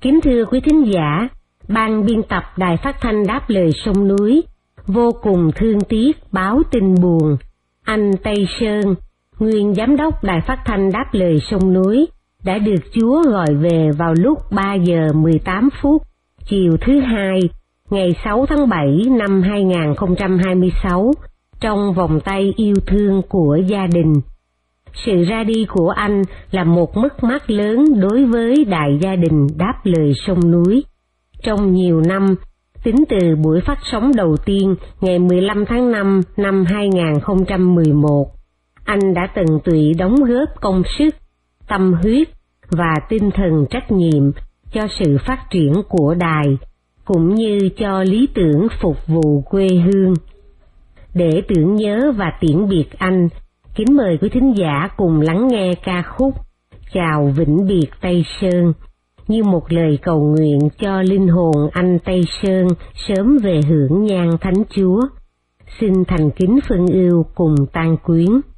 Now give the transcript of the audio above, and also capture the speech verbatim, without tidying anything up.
Kính thưa quý thính giả, ban biên tập Đài Phát thanh Đáp lời sông núi vô cùng thương tiếc báo tin buồn. Anh Tây Sơn, nguyên giám đốc Đài Phát thanh Đáp lời sông núi, đã được Chúa gọi về vào lúc ba giờ mười tám phút chiều thứ hai, ngày sáu tháng bảy năm hai nghìn không trăm hai mươi sáu, trong vòng tay yêu thương của gia đình. Sự ra đi của anh là một mất mát lớn đối với đại gia đình Đáp lời sông núi. Trong nhiều năm, tính từ buổi phát sóng đầu tiên ngày mười lăm tháng năm năm hai nghìn không trăm mười một, anh đã tận tụy đóng góp công sức, tâm huyết và tinh thần trách nhiệm cho sự phát triển của đài, cũng như cho lý tưởng phục vụ quê hương. Để tưởng nhớ và tiễn biệt anh, kính mời quý thính giả cùng lắng nghe ca khúc Chào vĩnh biệt Tây Sơn, như một lời cầu nguyện cho linh hồn anh Tây Sơn sớm về hưởng nhang Thánh Chúa. Xin thành kính phân ưu cùng tang quyến.